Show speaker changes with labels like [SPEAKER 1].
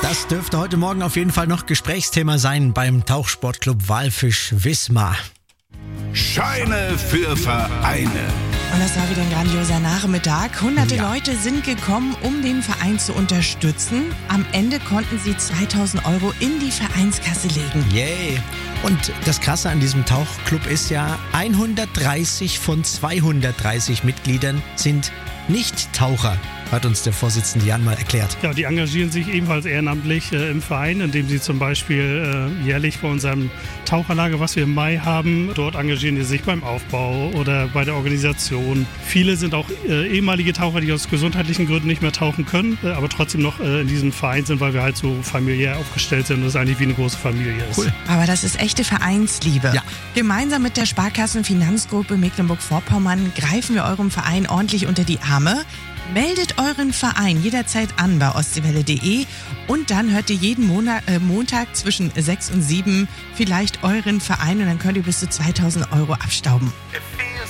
[SPEAKER 1] Das dürfte heute Morgen auf jeden Fall noch Gesprächsthema sein beim Tauchsportclub Walfisch Wismar.
[SPEAKER 2] Scheine für Vereine.
[SPEAKER 3] Und das war wieder ein grandioser Nachmittag. Hunderte Leute sind gekommen, um den Verein zu unterstützen. Am Ende konnten sie 2.000 € in die Vereinskasse legen.
[SPEAKER 1] Yay! Und das Krasse an diesem Tauchclub ist ja, 130 von 230 Mitgliedern sind Nicht-Taucher, hat uns der Vorsitzende Jan mal erklärt.
[SPEAKER 4] Ja, die engagieren sich ebenfalls ehrenamtlich im Verein, indem sie zum Beispiel jährlich bei unserem Taucherlager, was wir im Mai haben, dort engagieren die sich beim Aufbau oder bei der Organisation. Viele sind auch ehemalige Taucher, die aus gesundheitlichen Gründen nicht mehr tauchen können, aber trotzdem noch in diesem Verein sind, weil wir halt so familiär aufgestellt sind und es eigentlich wie eine große Familie ist.
[SPEAKER 1] Cool.
[SPEAKER 3] Aber das ist echte Vereinsliebe.
[SPEAKER 1] Ja.
[SPEAKER 3] Gemeinsam mit der Sparkassenfinanzgruppe Mecklenburg-Vorpommern greifen wir eurem Verein ordentlich unter die Arme. Meldet euren Verein jederzeit an bei ostseewelle.de und dann hört ihr jeden Montag zwischen 6 und 7 vielleicht euren Verein und dann könnt ihr bis zu 2.000 € abstauben.